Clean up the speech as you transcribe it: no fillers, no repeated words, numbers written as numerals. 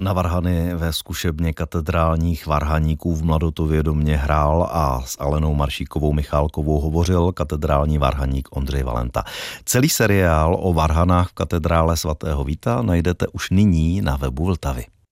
Na varhany ve zkušebně katedrálních varhaníků v Mladotově domě hrál a s Alenou Maršíkovou Michálkovou hovořil katedrální varhaník Ondřej Valenta. Celý seriál o varhanách v katedrále svatého Víta najdete už nyní na webu Vltavy.